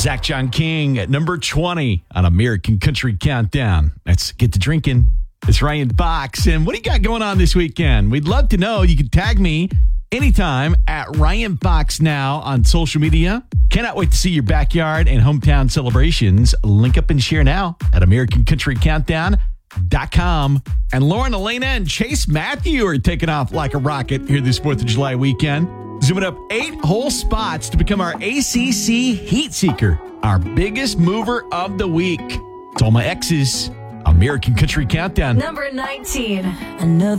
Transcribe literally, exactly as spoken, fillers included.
Zach John King at number twenty on American Country Countdown. Let's get to drinking. It's Ryan Box. And what do you got going on this weekend? We'd love to know. You can tag me anytime at Ryan Box Now on social media. Cannot wait to see your backyard and hometown celebrations. Link up and share now at American Country Countdown dot com. And Lauren, Elena, and Chase Matthew are taking off like a rocket here this fourth of July weekend. Zooming up eight whole spots to become our A C C Heat Seeker, our biggest mover of the week. It's all my exes. American Country Countdown. Number nineteen. Another